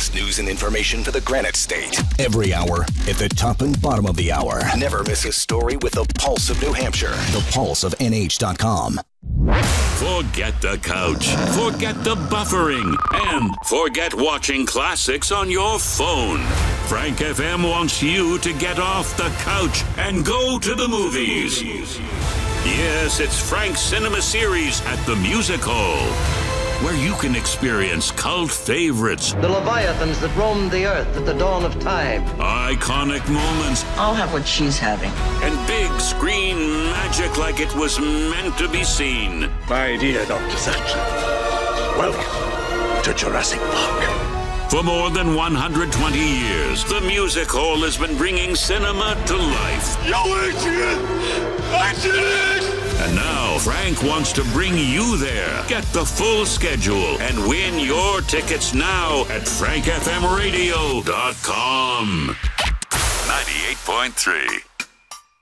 latest news and information for the Granite State. Every hour at the top and bottom of the hour. Never miss a story with the Pulse of New Hampshire. The Pulse of NH.com. Forget the couch. Forget the buffering. And forget watching classics on your phone. Frank FM wants you to get off the couch and go to the movies. Yes, it's Frank's Cinema Series at the Music Hall, where you can experience cult favorites, the leviathans that roamed the earth at the dawn of time, iconic moments, I'll have what she's having, and big screen magic like it was meant to be seen. My dear Dr. Sattler, welcome to Jurassic Park. For more than 120 years, the Music Hall has been bringing cinema to life. Yo, Adrian! I did it! And now, Frank wants to bring you there. Get the full schedule and win your tickets now at frankfmradio.com. 98.3